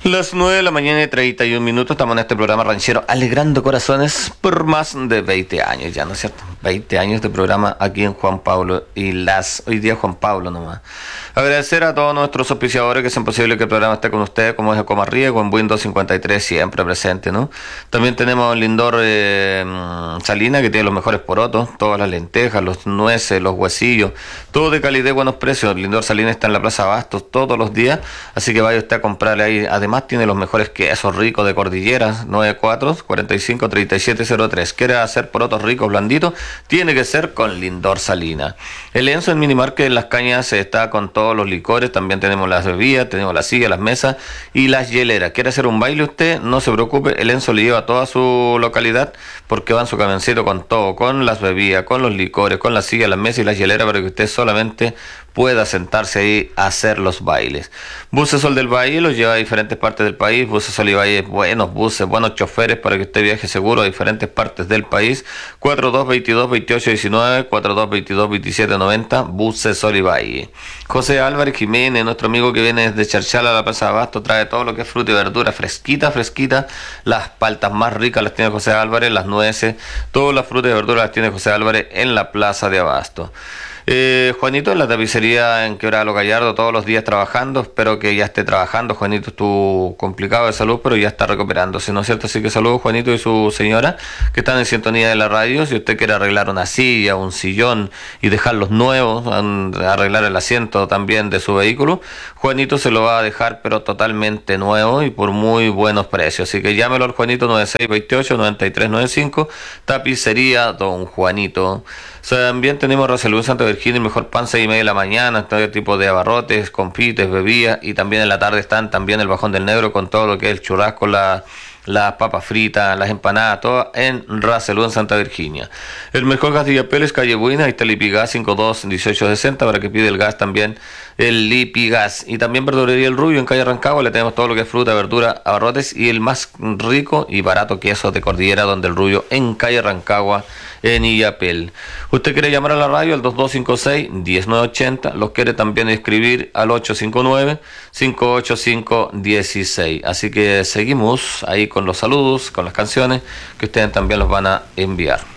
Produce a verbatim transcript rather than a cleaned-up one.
Las nueve de la mañana y treinta y un minutos estamos en este programa ranchero alegrando corazones por más de veinte años ya, ¿no es cierto? veinte años de programa aquí en Juan Pablo y las... Hoy día Juan Pablo nomás. Agradecer a todos nuestros auspiciadores que hacen posible que el programa esté con ustedes, como es Ecomarriego, en Windows cincuenta y tres siempre presente, ¿no? También tenemos Lindor eh, Salina, que tiene los mejores porotos, todas las lentejas, los nueces, los huesillos, todo de calidad y buenos precios. Lindor Salina está en la Plaza Bastos todos los días, así que vaya usted a comprarle ahí. Además tiene los mejores quesos ricos de cordilleras. Nueve cuatro, cuarenta y cinco, treinta y siete cero tres. ¿Quiere hacer porotos ricos, blanditos? Tiene que ser con Lindor Salina. El Enzo en Minimarket en Las Cañas está con todos los licores. También tenemos las bebidas, tenemos las sillas, las mesas y las hieleras. ¿Quiere hacer un baile usted? No se preocupe, el Enzo le lleva a toda su localidad porque va en su camioncito con todo, con las bebidas, con los licores, con las sillas, las mesas y las hieleras, para que usted solamente pueda sentarse ahí a hacer los bailes. Buses Sol del Valle los lleva a diferentes partes del país. Buses Sol y Valle, buenos buses, buenos choferes para que usted viaje seguro a diferentes partes del país. cuatro dos veintidós veintiocho diecinueve, cuatro dos veintidós veintisiete noventa, Buses Sol y Valle. José Álvarez Jiménez, nuestro amigo que viene desde Charchala a la Plaza de Abasto, trae todo lo que es fruta y verdura fresquita, fresquita. Las paltas más ricas las tiene José Álvarez, las nueces, todas las frutas y verduras las tiene José Álvarez en la Plaza de Abasto. Eh, Juanito en la tapicería en Quebrada Lo Gallardo, todos los días trabajando. Espero que ya esté trabajando. Juanito estuvo complicado de salud, pero ya está recuperándose, ¿no es cierto? Así que saludos, Juanito y su señora, que están en sintonía de la radio. Si usted quiere arreglar una silla, un sillón y dejarlos nuevos, arreglar el asiento también de su vehículo, Juanito se lo va a dejar, pero totalmente nuevo y por muy buenos precios. Así que llámelo al Juanito nueve seis veintiocho, noventa y tres noventa y cinco, tapicería Don Juanito. O sea, también tenemos Rosalud Santa Virginia, el mejor pan seis y media de la mañana, todo tipo de abarrotes, confites, bebidas, y también en la tarde están también el Bajón del Negro con todo lo que es el churrasco, la las papas fritas, las empanadas, todo en Racelú en Santa Virginia. El mejor gas de Iapel, calle Buena, ahí está el Lipigas cincuenta y dos dieciocho sesenta para que pide el gas también, el Lipigas. Y también verdulería El Rubio en calle Rancagua, le tenemos todo lo que es fruta, verdura, abarrotes y el más rico y barato queso de Cordillera Donde El Rubio en calle Rancagua en Iapel. Usted quiere llamar a la radio al dos dos cinco seis, uno nueve ocho cero, los quiere también escribir al ocho cinco nueve, cinco ocho cinco, uno seis. Así que seguimos ahí con los saludos, con las canciones que ustedes también los van a enviar.